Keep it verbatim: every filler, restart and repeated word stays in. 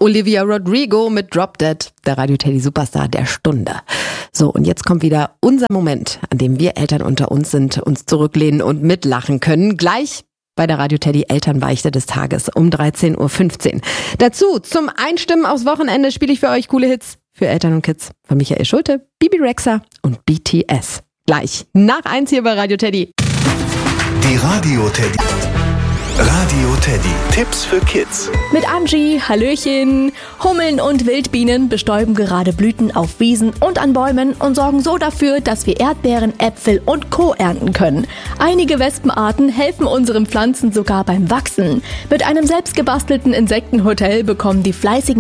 Olivia Rodrigo mit Drop Dead, der Radio Teddy Superstar der Stunde. So, und jetzt kommt wieder unser Moment, an dem wir Eltern unter uns sind, uns zurücklehnen und mitlachen können. Gleich bei der Radio Teddy Elternbeichte des Tages um dreizehn Uhr fünfzehn. Dazu zum Einstimmen aufs Wochenende spiele ich für euch coole Hits für Eltern und Kids von Michael Schulte, Bibi Rexha und B T S. Gleich nach eins hier bei Radio Teddy. Die Radio Teddy. Radio Teddy. Tipps für Kids. Mit Angie, Hallöchen. Hummeln und Wildbienen bestäuben gerade Blüten auf Wiesen und an Bäumen und sorgen so dafür, dass wir Erdbeeren, Äpfel und Co. ernten können. Einige Wespenarten helfen unseren Pflanzen sogar beim Wachsen. Mit einem selbstgebastelten Insektenhotel bekommen die fleißigen